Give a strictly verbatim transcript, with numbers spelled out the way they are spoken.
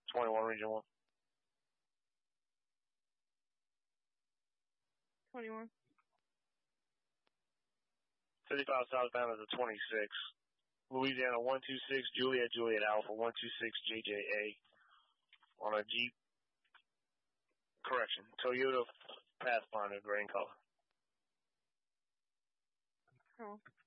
twenty-one, Region one. twenty-one. fifty-five southbound is a twenty-six. Louisiana one two six, Juliet, Juliet Alpha, one two six J J A on a Jeep. Correction, Toyota Pathfinder, gray in color. Oh.